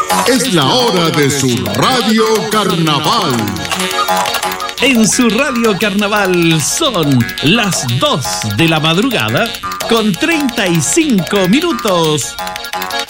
Es la hora de su Radio Carnaval. En su Radio Carnaval son las 2 de la madrugada con 35 minutos.